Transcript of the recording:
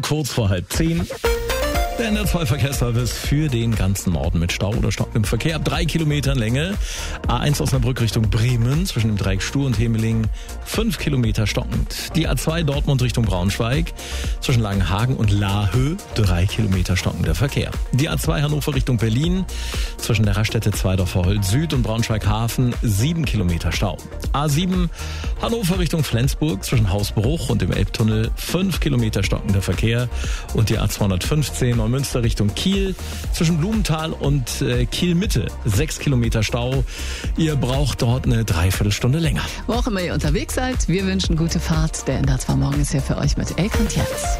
kurz vor 9:30. Der NDR2 Verkehrsservice für den ganzen Norden mit Stau oder stockendem Verkehr ab 3 Kilometern Länge. A1 Osnabrück Richtung Bremen zwischen dem Dreieck Stuhr und Hemeling 5 Kilometer stockend. Die A2 Dortmund Richtung Braunschweig zwischen Langenhagen und Laahö 3 Kilometer stockender Verkehr. Die A2 Hannover Richtung Berlin zwischen der Raststätte Zweidorfer Süd und Braunschweig Hafen 7 Kilometer Stau. A7 Hannover Richtung Flensburg zwischen Hausbruch und dem Elbtunnel 5 Kilometer stockender Verkehr. Und die A215 Neumünster Richtung Kiel zwischen Blumenthal und Kiel-Mitte 6 Kilometer Stau. Ihr braucht dort eine Dreiviertelstunde länger. Wo auch immer ihr unterwegs seid, wir wünschen gute Fahrt. Der NDR2 Morgen ist hier für euch mit Elke und Jens.